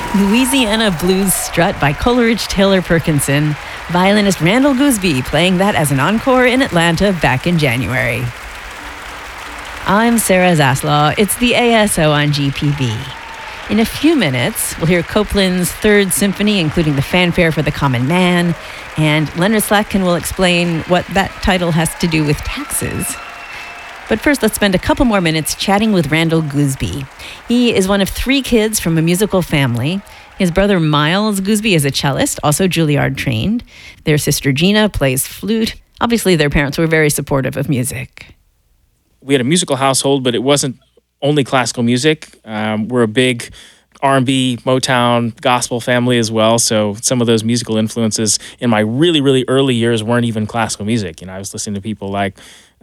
Louisiana Blues Strut by Coleridge Taylor Perkinson. Violinist Randall Gooseby playing that as an encore in Atlanta back in January. I'm Sarah Zaslaw. It's the ASO on GPB. In a few minutes, we'll hear Copland's Third Symphony, including the fanfare for the common man, and Leonard Slatkin will explain what that title has to do with taxes. But first, let's spend a couple more minutes chatting with Randall Gooseby. He is one of 3 kids from a musical family. His brother Miles Gooseby is a cellist, also Juilliard trained. Their sister Gina plays flute. Obviously, their parents were very supportive of music. We had a musical household, but it wasn't only classical music. We're a big R&B, Motown, gospel family as well. So some of those musical influences in my really, really early years weren't even classical music. I was listening to people like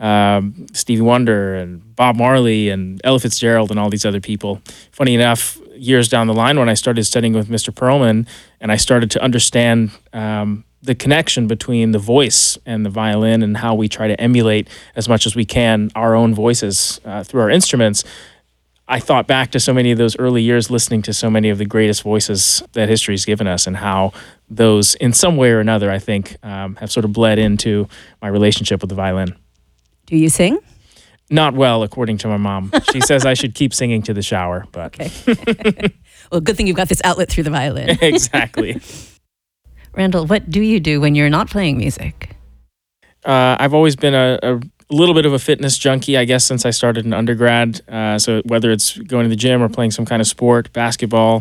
Stevie Wonder and Bob Marley and Ella Fitzgerald and all these other people. Funny enough, years down the line when I started studying with Mr. Perlman and I started to understand the connection between the voice and the violin and how we try to emulate as much as we can our own voices through our instruments, I thought back to so many of those early years listening to so many of the greatest voices that history's given us and how those, in some way or another, I think, have sort of bled into my relationship with the violin. Do you sing? Not well, according to my mom. She says I should keep singing to the shower, but... Okay. Well, good thing you've got this outlet through the violin. Exactly. Randall, what do you do when you're not playing music? I've always been a little bit of a fitness junkie, I guess, since I started in undergrad. So whether it's going to the gym or playing some kind of sport, basketball,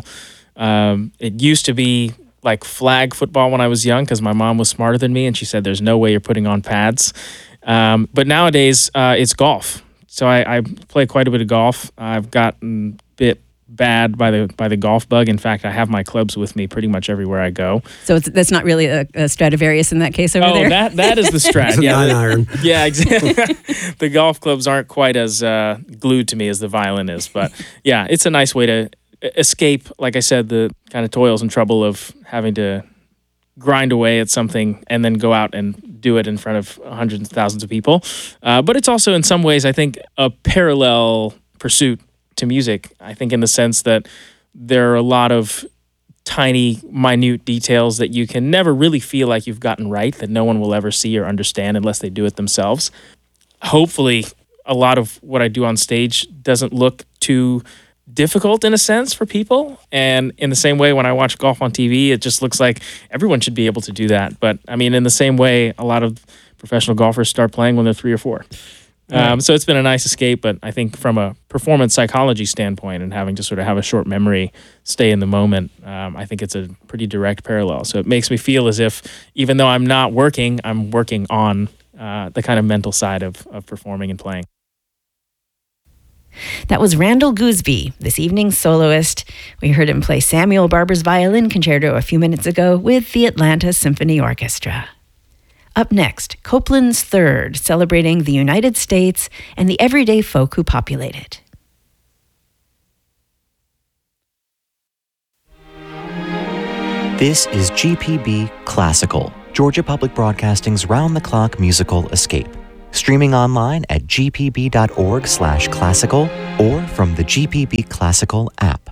it used to be like flag football when I was young because my mom was smarter than me and she said, there's no way you're putting on pads. But nowadays, it's golf. So I play quite a bit of golf. I've gotten a bit bad by the golf bug. In fact, I have my clubs with me pretty much everywhere I go. So that's not really a Stradivarius in that case over there? Oh, that is the Strat. It's a 9-iron. Yeah, exactly. The golf clubs aren't quite as glued to me as the violin is. But yeah, it's a nice way to escape, like I said, the kind of toils and trouble of having to grind away at something and then go out and do it in front of hundreds of thousands of people. But it's also in some ways, I think, a parallel pursuit to music. I think in the sense that there are a lot of tiny, minute details that you can never really feel like you've gotten right, that no one will ever see or understand unless they do it themselves. Hopefully, a lot of what I do on stage doesn't look too difficult in a sense for people. And in the same way, when I watch golf on TV, it just looks like everyone should be able to do that. But I mean, in the same way, a lot of professional golfers start playing when they're 3 or 4. So it's been a nice escape, but I think from a performance psychology standpoint and having to sort of have a short memory, stay in the moment, I think it's a pretty direct parallel. So it makes me feel as if even though I'm not working, I'm working on the kind of mental side of performing and playing. That was Randall Gooseby, this evening's soloist. We heard him play Samuel Barber's Violin Concerto a few minutes ago with the Atlanta Symphony Orchestra. Up next, Copland's Third, celebrating the United States and the everyday folk who populate it. This is GPB Classical, Georgia Public Broadcasting's round-the-clock musical escape. Streaming online at gpb.org/classical or from the GPB Classical app.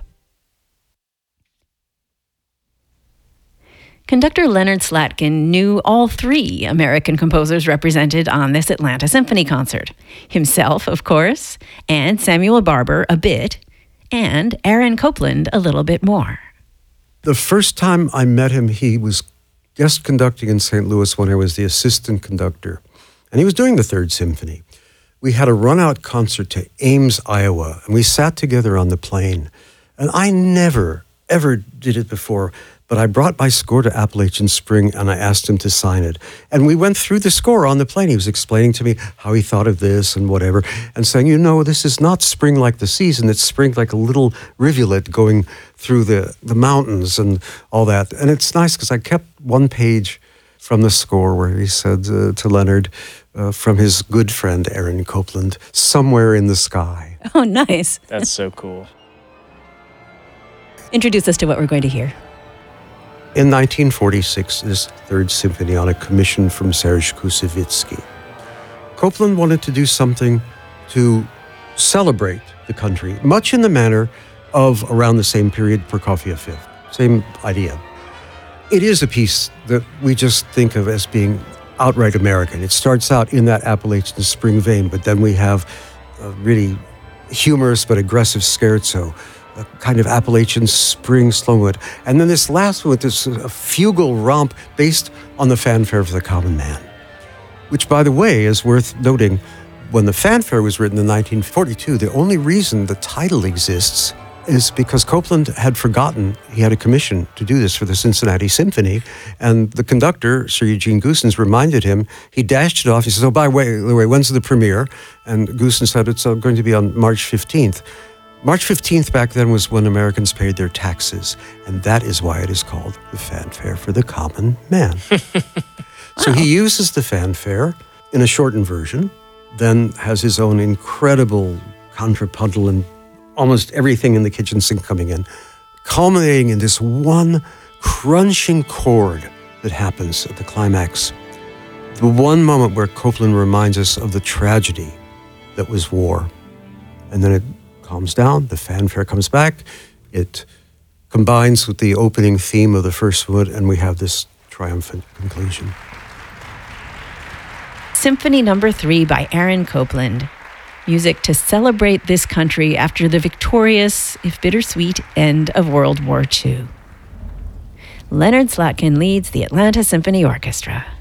Conductor Leonard Slatkin knew all 3 American composers represented on this Atlanta Symphony concert. Himself, of course, and Samuel Barber a bit, and Aaron Copland a little bit more. The first time I met him, he was guest conducting in St. Louis when I was the assistant conductor. And he was doing the Third Symphony. We had a run-out concert to Ames, Iowa, and we sat together on the plane. And I never, ever did it before, but I brought my score to Appalachian Spring and I asked him to sign it. And we went through the score on the plane. He was explaining to me how he thought of this and whatever, and saying, this is not spring like the season, it's spring like a little rivulet going through the mountains and all that. And it's nice because I kept one page from the score where he said to Leonard, from his good friend Aaron Copland, somewhere in the sky. Oh, nice. That's so cool. Introduce us to what we're going to hear. In 1946, his Third Symphony on a commission from Serge Koussevitzky. Copland wanted to do something to celebrate the country, much in the manner of around the same period Prokofiev Same idea. It is a piece that we just think of as being outright American. It starts out in that Appalachian spring vein, but then we have a really humorous but aggressive scherzo, a kind of Appalachian spring slowwood. And then this last one with this fugal romp based on the fanfare for the common man, which, by the way, is worth noting. When the fanfare was written in 1942, the only reason the title exists is because Copland had forgotten he had a commission to do this for the Cincinnati Symphony, and the conductor, Sir Eugene Goossens, reminded him. He dashed it off. He says, "Oh, by the way, when's the premiere?" And Goossens said, "It's going to be on March 15th. March 15th back then was when Americans paid their taxes, and that is why it is called the fanfare for the common man. So he uses the fanfare in a shortened version, then has his own incredible contrapuntal and almost everything in the kitchen sink coming in, culminating in this one crunching chord that happens at the climax. The one moment where Copland reminds us of the tragedy that was war. And then it calms down, the fanfare comes back, it combines with the opening theme of the first one, and we have this triumphant conclusion. Symphony No. 3 by Aaron Copland. Music to celebrate this country after the victorious, if bittersweet, end of World War II. Leonard Slatkin leads the Atlanta Symphony Orchestra.